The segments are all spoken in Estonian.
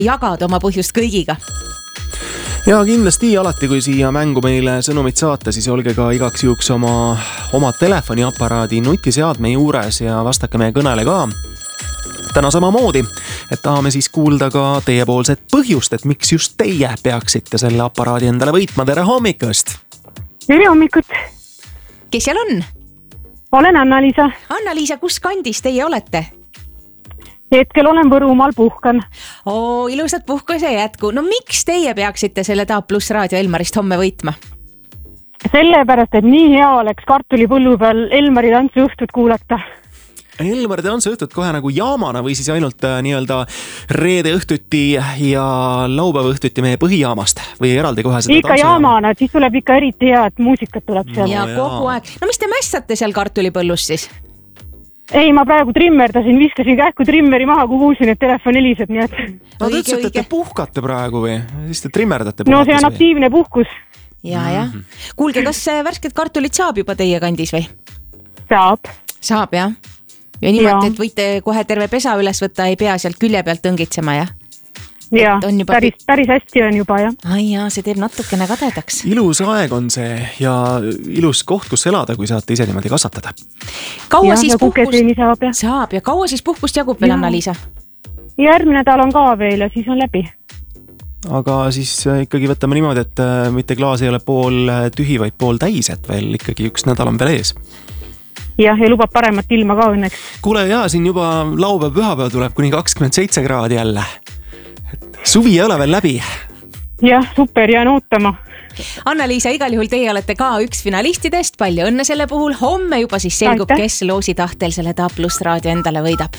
jagad oma põhjust kõigiga. Ja kindlasti alati, kui siia mängu meile sõnumit saata, siis olge ka igaks juhuks oma telefoniaparaadi nutiseadme juures ja vastake meie kõnele ka. Täna samamoodi, et tahame siis kuulda ka teiepoolset põhjust, et miks just teie peaksite selle aparaadi endale võitma. Tere hommikust! Tere hommikut! Kes seal on? Olen Anna-Liisa. Anna-Liisa, kus kandis teie olete? Hetkel olen Võrumaal puhkan. Ilusat puhkuse jätku. No miks teie peaksite selle Taap Pluss raadio Elmarist homme võitma? Sellepärast, et nii hea oleks kartulipõllu peal Elmari tantsuõhtut kuulata. Elmari tantsuõhtut kohe nagu jaamana või siis ainult nii-öelda reede õhtuti ja laupäeva õhtuti meie põhijaamast või eraldi kohe seda ikka jaamana, siis tuleb ikka eriti hea, et muusikat tuleb seal. Ja kogu aeg. No mis te mässate seal kartulipõllus siis? Ei, ma praegu trimmerdasin, viskasin kähku trimmeri maha, kui kuulsin, et telefon heliseb, nii et... No te ütlesite, et te puhkate praegu või? Siis te trimmerdate puhates või? No see on aktiivne puhkus. Ja. Kuulge, kas värsked kartulit saab juba teie kandis või? Saab. Saab, jah? Ja niimoodi, et võite kohe terve pesa üles võtta, ei pea sealt külje pealt tõngitsema, jah? Ja, päris hästi on juba, jah. Ai jaa, see teeb natukene kadedaks. Ilus aeg on see ja ilus koht, kus elada, kui saate ise niimoodi kasvatada. Kaua siis puhkust saab ja kaua siis puhkust jagub veel, Anna-Liisa? Järgmine nädal on ka veel ja siis on läbi. Aga siis ikkagi võtame niimoodi, et mitte klaas ei ole pool tühi, vaid pool täis, et veel ikkagi üks nädal on veel ees. Ja lubab paremat ilma ka õnneks. Kuule, jaa, siin juba laupäev pühapäev tuleb kuni 27 kraadi jälle. Suvi ei ole veel läbi. Jah, super, jään ootama. Anna-Liisa, igal juhul teie olete ka üks finalistidest. Palju õnne selle puhul. Homme juba siis selgub, kes loosi tahtel selle Taap Pluss raadio endale võidab.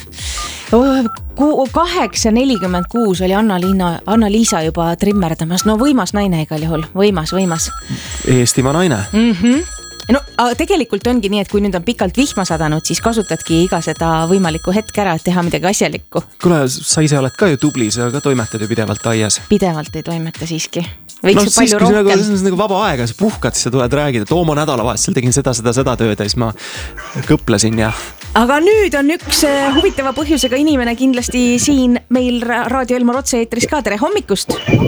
8.46 oli Anna-Liisa juba trimmerdamas. No võimas naine igal juhul. Võimas. Eestimaa naine. No tegelikult ongi nii, et kui nüüd on pikalt vihma sadanud, siis kasutadki iga seda võimalikku hetk ära, et teha midagi asjalikku. Kuule, sa ise oled ka ju tubli, sa ka toimetad ju pidevalt aias. Pidevalt ei toimeta siiski. Võiks ju palju rohkem. See on nagu vaba aega, sa puhkad, siis sa tuled räägida, et ma nädalavahetusel tegin seda tööd ja siis ma kõplesin ja... Aga nüüd on üks huvitava põhjusega inimene kindlasti siin meil Raadio Elmar otse-eetris ka. Tere hommikust!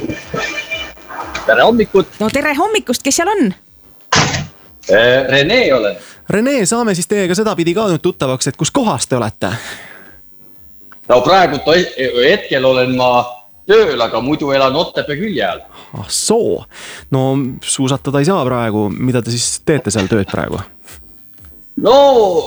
Tere hommikut! No tere hommikust, kes seal on? Rene olen. Rene, saame siis teiega seda pidi ka nüüd tuttavaks, et kus kohas te olete? No praegu hetkel olen ma tööl, aga muidu elan Otepää külje all. Soo. No suusatada ei saa praegu. Mida te siis teete seal tööd praegu? No,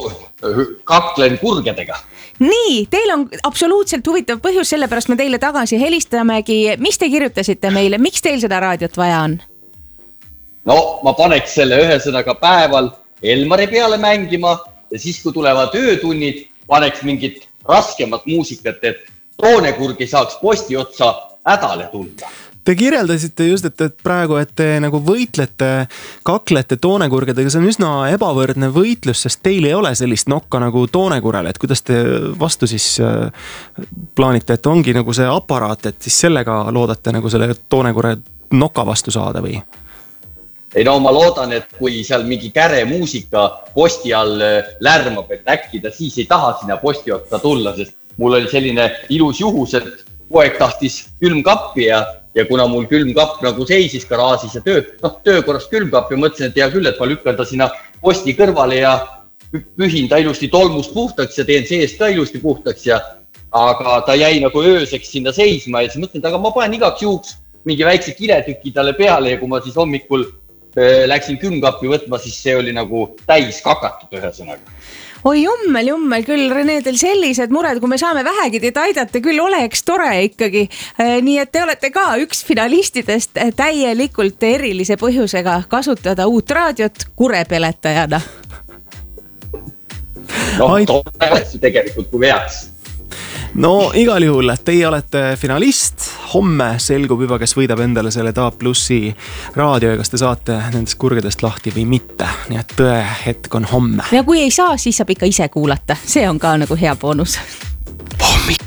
kaklen kurgedega. Nii, teil on absoluutselt huvitav põhjus, sellepärast me teile tagasi helistamegi. Mis te kirjutasite meile? Miks teil seda raadiot vaja on? No, ma paneks selle ühesõnaga päeval Elmari peale mängima ja siis, kui tulevad öötunnid, paneks mingit raskemat muusikat, et toonekurg ei saaks posti otsa hädale tulla. Te kirjeldasite just, et praegu, et te nagu võitlete, kaklete toonekurgedega, see on üsna ebavõrdne võitlus, sest teil ei ole sellist nokka nagu toonekurel, et kuidas te vastu siis plaanite, et ongi nagu see aparaat, et siis sellega loodate nagu selle toonekure noka vastu saada või? Ei no ma loodan, et kui seal mingi käre muusika posti all lärmab, et äkki ta siis ei taha sinna posti otsa tulla, sest mul oli selline ilus juhus, et poeg tahtis külmkappi ja kuna mul külmkapp nagu seisis garaažis ja töökorrast külmkapp ja mõtlesin, et hea küll, et ma lükkan ta sinna posti kõrvale ja pühin ta ilusti tolmust puhtaks ja teen seest ka ilusti puhtaks aga ta jäi nagu ööseks sinna seisma ja siis mõtlesin, et aga ma panen igaks juhuks mingi väikse kiletüki talle peale ja kui ma siis hommikul läksin külmkappi võtma, siis see oli nagu täis kakatud ühesõnaga. Oi jummel küll, Rene, teil sellised mured, kui me saame vähegi teid aidata, küll oleks tore ikkagi. Nii et te olete ka üks finalistidest täielikult erilise põhjusega kasutada uut raadiot kurepeletajana. No, tore tegelikult kui veaks. No igal juhul, teie olete finalist. Homme selgub juba, kes võidab endale selle Taap Plussi raadio ja kas te saate nendest kurgedest lahti või mitte. Nii et tõe hetk on homme. Ja kui ei saa, siis saab ikka ise kuulata. See on ka nagu hea boonus. Hommik.